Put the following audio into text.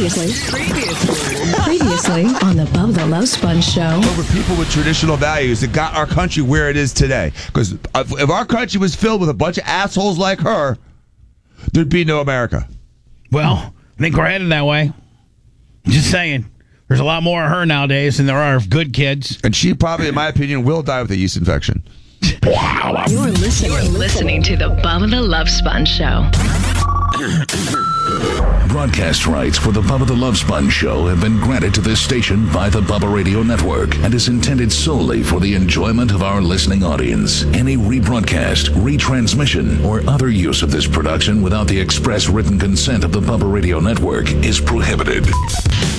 Previously on the Bubba the Love Sponge Show. Over people with traditional values that got our country where it is today. Because if our country was filled with a bunch of assholes like her, there'd be no America. Well, I think we're headed that way. Just saying. There's a lot more of her nowadays than there are of good kids. And she probably, in my opinion, will die with a yeast infection. You're listening to the Bubba the Love Sponge Show. Broadcast rights for the Bubba the Love Sponge Show have been granted to this station by the Bubba Radio Network and is intended solely for the enjoyment of our listening audience. Any rebroadcast, retransmission, or other use of this production without the express written consent of the Bubba Radio Network is prohibited.